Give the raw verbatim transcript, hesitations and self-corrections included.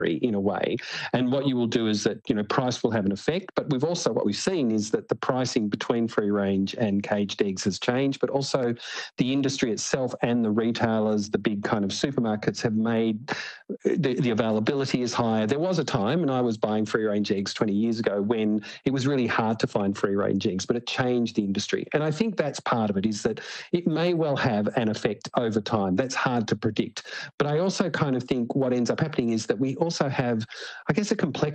in a way. And what you will do is that, you know, price will have an effect. But we've also, what we've seen is that the pricing between free range and caged eggs has changed, but also the industry itself and the retailers, the big kind of supermarkets have made the, the availability is higher. There was a time, and I was buying free range eggs twenty years ago, when it was really hard to find free range eggs, but it changed the industry. And I think that's part of it, is that it may well have an effect over time. That's hard to predict. But I also kind of think what ends up happening is that we also have, I guess, a complex